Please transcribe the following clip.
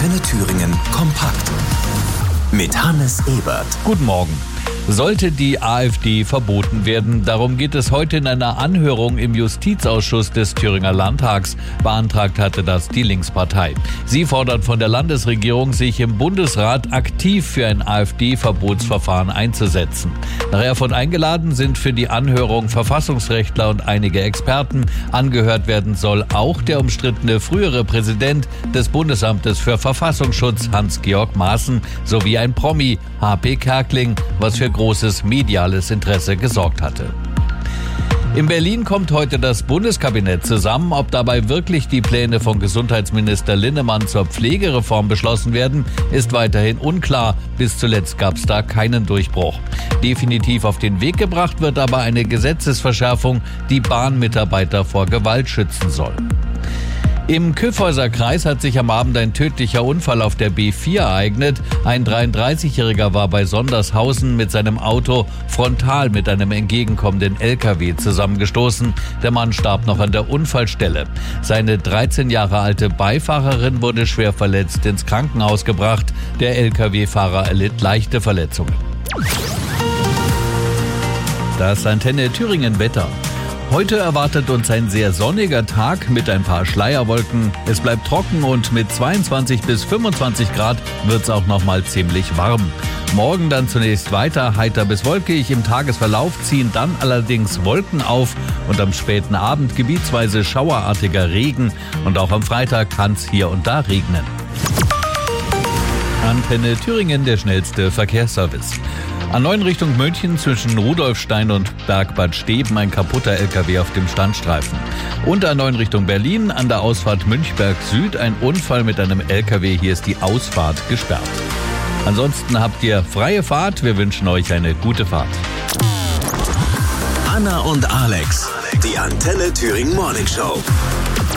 Antenne Thüringen kompakt. Mit Hannes Ebert. Guten Morgen. Sollte die AfD verboten werden? Darum geht es heute in einer Anhörung im Justizausschuss des Thüringer Landtags. Beantragt hatte das die Linkspartei. Sie fordert von der Landesregierung, sich im Bundesrat aktiv für ein AfD-Verbotsverfahren einzusetzen. Nachher von eingeladen sind für die Anhörung Verfassungsrechtler und einige Experten. Angehört werden soll auch der umstrittene frühere Präsident des Bundesamtes für Verfassungsschutz, Hans-Georg Maaßen, sowie ein Promi, H.P. Kerkeling, was für großes mediales Interesse gesorgt hatte. In Berlin kommt heute das Bundeskabinett zusammen. Ob dabei wirklich die Pläne von Gesundheitsminister Linnemann zur Pflegereform beschlossen werden, ist weiterhin unklar. Bis zuletzt gab es da keinen Durchbruch. Definitiv auf den Weg gebracht wird aber eine Gesetzesverschärfung, die Bahnmitarbeiter vor Gewalt schützen soll. Im Kyffhäuser Kreis hat sich am Abend ein tödlicher Unfall auf der B4 ereignet. Ein 33-Jähriger war bei Sondershausen mit seinem Auto frontal mit einem entgegenkommenden LKW zusammengestoßen. Der Mann starb noch an der Unfallstelle. Seine 13 Jahre alte Beifahrerin wurde schwer verletzt ins Krankenhaus gebracht. Der LKW-Fahrer erlitt leichte Verletzungen. Das Antenne Thüringen Wetter. Heute erwartet uns ein sehr sonniger Tag mit ein paar Schleierwolken. Es bleibt trocken und mit 22 bis 25 Grad wird es auch noch mal ziemlich warm. Morgen dann zunächst weiter heiter bis wolkig. Im Tagesverlauf ziehen dann allerdings Wolken auf und am späten Abend gebietsweise schauerartiger Regen. Und auch am Freitag kann es hier und da regnen. Antenne Thüringen, der schnellste Verkehrsservice. A9 Richtung München zwischen Rudolfstein und Bergbad Steben ein kaputter LKW auf dem Standstreifen. Und A9 Richtung Berlin an der Ausfahrt Münchberg Süd ein Unfall mit einem LKW. Hier ist die Ausfahrt gesperrt. Ansonsten habt ihr freie Fahrt. Wir wünschen euch eine gute Fahrt. Anna und Alex, die Antenne Thüringen Morning Show.